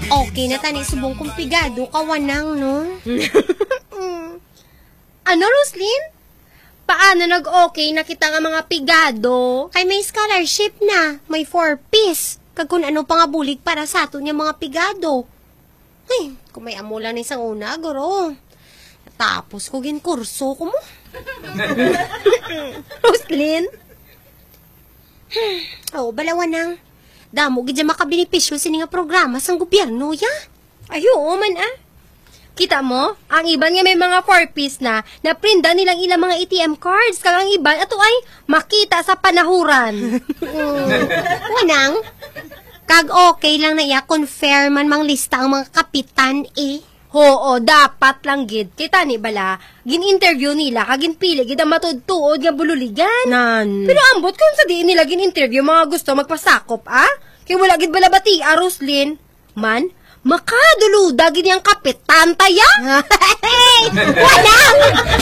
Okay na tani subong kong pigado kawanang, no? Ano, Roslyn? Paano nag-okay na kita nga mga pigado? Kay may scholarship na, may 4-piece. Kag kung ano pa nga bulig para sa ato niya mga pigado. Ay, kung may amo lang na isang una, guro. Tapos ko ginkurso ko mo. Roslyn? Oh, balawan nang. Damo, gidya makabenepisyo sini nga programa sang gobyerno, ya? Ayo, man Kita mo, ang iban nga may mga 4-piece na naprinda nilang ilang mga ATM cards. Kag ang iban, ato ay makita sa panahuran. Wanang, kag okay lang na iya, confirm man mang lista ang mga kapitan, eh. Oo, dapat lang gid. Kita ni bala, gin-interview nila, kag ginpili gid ang matudtuod nga bululigan. Pero ambot kung sa diin nila gin-interview mga gusto magpasakop, Kaya wala gid bala bati, Roslyn. Man, makaduluda gid yang kapitan taya. Wanang!